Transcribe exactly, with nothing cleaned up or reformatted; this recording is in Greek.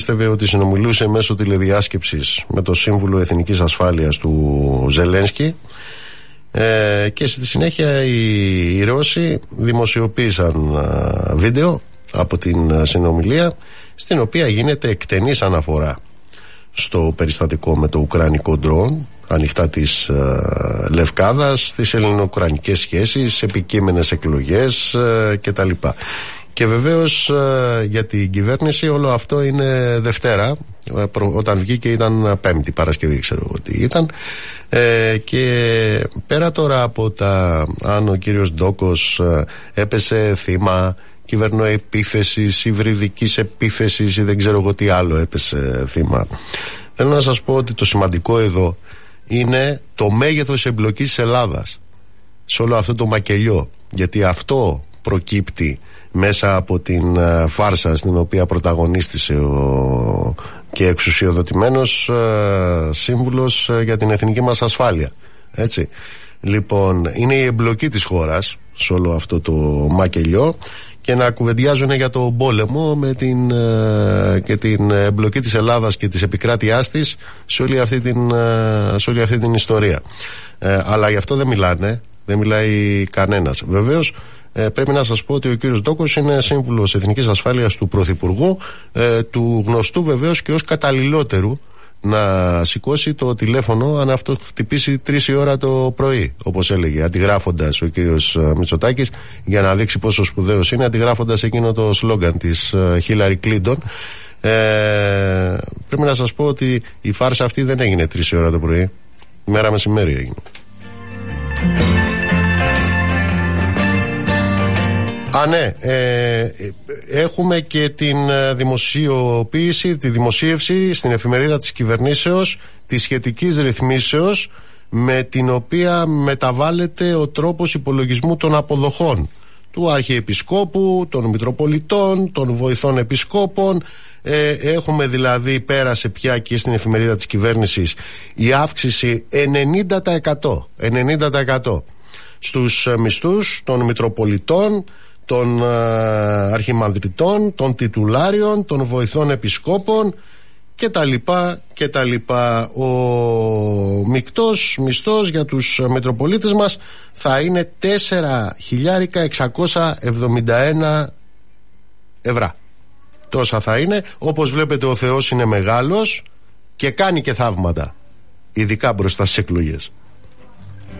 πίστευε ότι συνομιλούσε μέσω τηλεδιάσκεψης με το Σύμβουλο Εθνικής Ασφάλειας του Ζελένσκι, ε, και στη συνέχεια οι, οι Ρώσοι δημοσιοποίησαν α, βίντεο από την συνομιλία, στην οποία γίνεται εκτενής αναφορά στο περιστατικό με το ουκρανικό ντρόουν, ανοιχτά της ε, Λευκάδας, στις ελληνο-ουκρανικές σχέσεις, επικείμενες εκλογές ε, κτλ. Και βεβαίως ε, για την κυβέρνηση όλο αυτό είναι Δευτέρα, ε, προ, όταν βγήκε ήταν Πέμπτη, Παρασκευή ξέρω ότι ήταν, ε, και πέρα τώρα από τα αν ο κύριος Ντόκος ε, έπεσε θύμα κυβερνοεπίθεσης, υβριδικής επίθεσης ή δεν ξέρω εγώ τι άλλο έπεσε θύμα, θέλω να σας πω ότι το σημαντικό εδώ είναι το μέγεθος εμπλοκής της Ελλάδας σε όλο αυτό το μακελιό, γιατί αυτό προκύπτει μέσα από την uh, φάρσα στην οποία πρωταγωνίστησε ο και εξουσιοδοτημένος uh, σύμβουλος uh, για την εθνική μας ασφάλεια, έτσι. Λοιπόν, είναι η εμπλοκή της χώρας σε όλο αυτό το μακελιό, και να κουβεντιάζουν για το πόλεμο με την, uh, και την εμπλοκή της Ελλάδας και της επικράτειάς της σε όλη αυτή την, uh, σε όλη αυτή την ιστορία. Uh, αλλά γι' αυτό δεν μιλάνε, δεν μιλάει κανένας. Βεβαίως Ε, πρέπει να σας πω ότι ο κύριος Ντόκος είναι σύμβουλος Εθνικής Ασφάλειας του Πρωθυπουργού, ε, του γνωστού βεβαίως και ως καταλληλότερου να σηκώσει το τηλέφωνο αν αυτό χτυπήσει τρεις η ώρα το πρωί, όπως έλεγε, αντιγράφοντας ο κύριος Μητσοτάκης, για να δείξει πόσο σπουδαίος είναι, αντιγράφοντας εκείνο το σλόγγαν της Χίλαρη Κλίντον. Ε, πρέπει να σας πω ότι η φάρσα αυτή δεν έγινε τρεις η ώρα το πρωί, μέρα μεσημέρι έγινε. Α, ναι, ε, έχουμε και την δημοσιοποίηση, τη δημοσίευση στην εφημερίδα της κυβερνήσεως της σχετικής ρυθμίσεως με την οποία μεταβάλλεται ο τρόπος υπολογισμού των αποδοχών του Αρχιεπισκόπου, των Μητροπολιτών, των βοηθών επισκόπων. Ε, έχουμε δηλαδή, πέρασε πια και στην εφημερίδα της κυβέρνησης η αύξηση ενενήντα τοις εκατό, ενενήντα τοις εκατό στους μισθούς των Μητροπολιτών, των ε, αρχιμανδριτών, των τιτουλάριων, των βοηθών επισκόπων και τα λοιπά και τα λοιπά. Ο μεικτός μισθός για τους Μητροπολίτες μας θα είναι τέσσερα χιλιάδες εξακόσια εβδομήντα ένα ευρώ. Τόσα θα είναι. Όπως βλέπετε, ο Θεός είναι μεγάλος και κάνει και θαύματα, ειδικά μπροστά στις εκλογές.